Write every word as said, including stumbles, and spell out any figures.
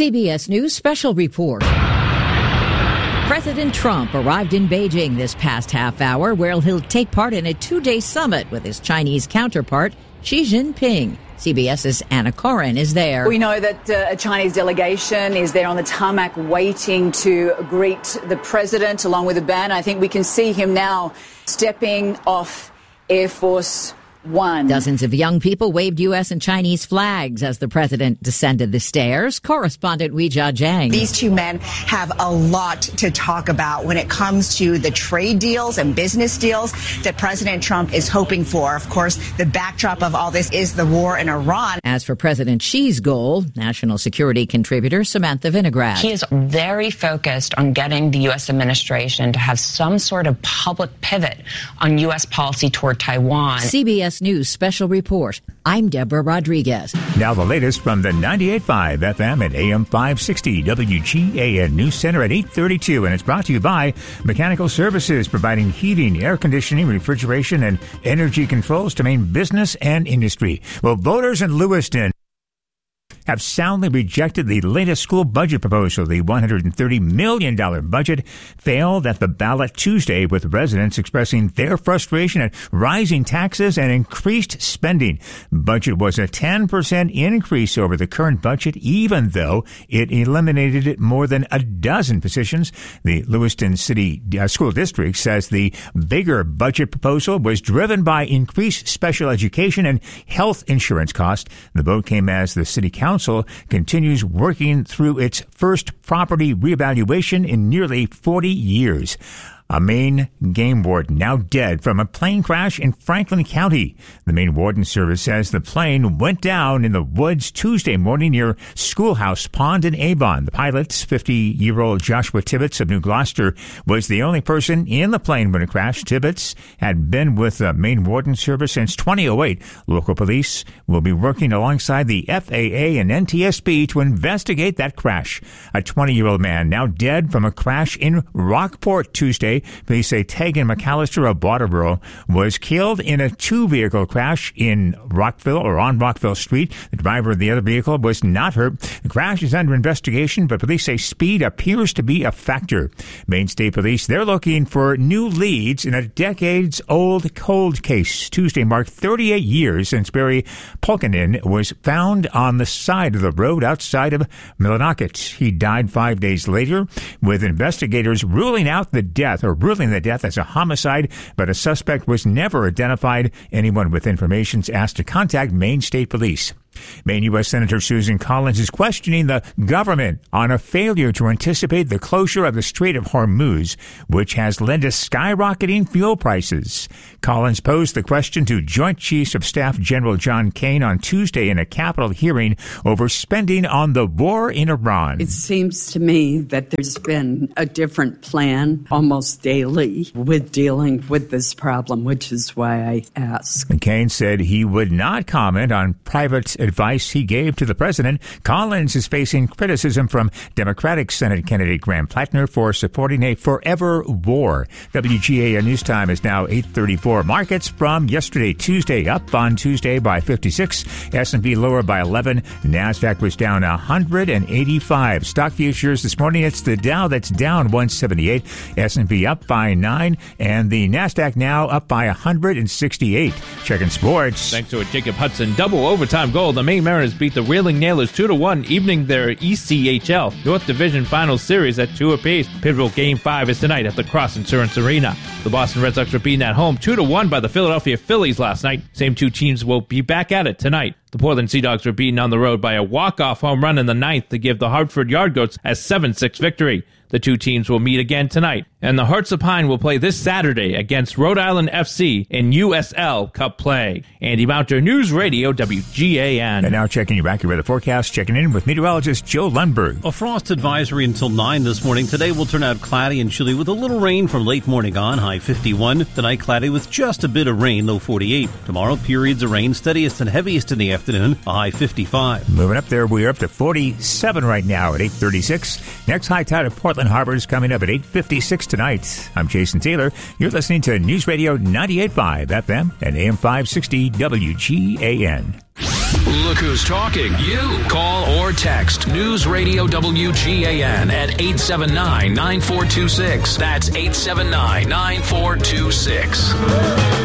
C B S News Special Report. President Trump arrived in Beijing this past half hour, where he'll take part in a two-day summit with his Chinese counterpart, Xi Jinping. CBS's Anna Corin is there. We know that uh, a Chinese delegation is there on the tarmac waiting to greet the president along with a band. I think we can see him now stepping off Air Force One. Dozens of young people waved U S and Chinese flags as the president descended the stairs. Correspondent Weijia Jiang. These two men have a lot to talk about when it comes to the trade deals and business deals that President Trump is hoping for. Of course, the backdrop of all this is the war in Iran. As for President Xi's goal, national security contributor Samantha Vinograd. He is very focused on getting the U S administration to have some sort of public pivot on U S policy toward Taiwan. C B S News Special Report. I'm Deborah Rodriguez. Now the latest from the ninety-eight point five F M and A M five sixty W G A N News Center at eight thirty-two. And it's brought to you by Mechanical Services, providing heating, air conditioning, refrigeration, and energy controls to Maine business and industry. Well, voters in Lewiston have soundly rejected the latest school budget proposal. The one hundred thirty million dollars budget failed at the ballot Tuesday, with residents expressing their frustration at rising taxes and increased spending. Budget was a ten percent increase over the current budget, even though it eliminated more than a dozen positions. The Lewiston City uh, School District says the bigger budget proposal was driven by increased special education and health insurance costs. The vote came as the city council Council continues working through its first property reevaluation in nearly forty years. A Maine game warden now dead from a plane crash in Franklin County. The Maine Warden Service says the plane went down in the woods Tuesday morning near Schoolhouse Pond in Avon. The pilot, fifty-year-old Joshua Tibbetts of New Gloucester, was the only person in the plane when it crashed. Tibbetts had been with the Maine Warden Service since two thousand eight. Local police will be working alongside the F A A and N T S B to investigate that crash. A twenty-year-old man now dead from a crash in Rockport Tuesday. Police say Tegan McAllister of Waterboro was killed in a two-vehicle crash in Rockville or on Rockville Street. The driver of the other vehicle was not hurt. The crash is under investigation, but police say speed appears to be a factor. Maine State Police, they're looking for new leads in a decades-old cold case. Tuesday marked thirty-eight years since Barry Pulkinen was found on the side of the road outside of Millinocket. He died five days later, with investigators ruling out the death or ruling the death as a homicide, but a suspect was never identified. Anyone with information is asked to contact Maine State Police. Maine U S Senator Susan Collins is questioning the government on a failure to anticipate the closure of the Strait of Hormuz, which has led to skyrocketing fuel prices. Collins posed the question to Joint Chiefs of Staff General John Kane on Tuesday in a Capitol hearing over spending on the war in Iran. It seems to me that there's been a different plan almost daily with dealing with this problem, which is why I ask. And Kane said he would not comment on private advice he gave to the president. Collins is facing criticism from Democratic Senate candidate Graham Plattner for supporting a forever war. W G A N News Time is now eight thirty-four. Markets from yesterday, Tuesday, up on Tuesday by fifty-six. S and P lower by eleven. NASDAQ was down one hundred eighty-five. Stock futures this morning, it's the Dow that's down one seventy-eight. S and P up by nine. And the NASDAQ now up by one hundred sixty-eight. Checking sports. Thanks to a Jacob Hudson double overtime goal, the Maine Mariners beat the Reeling Nailers two to one, evening their E C H L North Division Final Series at two apiece. Pivotal Game five is tonight at the Cross Insurance Arena. The Boston Red Sox were beaten at home two to one by the Philadelphia Phillies last night. Same two teams will be back at it tonight. The Portland Sea Dogs were beaten on the road by a walk-off home run in the ninth to give the Hartford Yardgoats a seven six victory. The two teams will meet again tonight, and the Hearts of Pine will play this Saturday against Rhode Island F C in U S L Cup play. Andy Mounter, News Radio, W G A N. And now checking your AccuWeather forecast, checking in with meteorologist Joe Lundberg. A frost advisory until nine this morning. Today will turn out cloudy and chilly with a little rain from late morning on, high fifty-one. Tonight cloudy with just a bit of rain, low forty-eight. Tomorrow periods of rain, steadiest and heaviest in the afternoon, a high fifty-five. Moving up there, we're up to forty-seven right now at eight thirty-six. Next high tide at Portland Harbor is coming up at eight fifty-six tonight. I'm Jason Taylor. You're listening to News Radio ninety-eight point five F M and A M five sixty W G A N. Look who's talking. You. Call or text News Radio W G A N at eight seven nine, nine four two six. That's eight seven nine, nine four two six.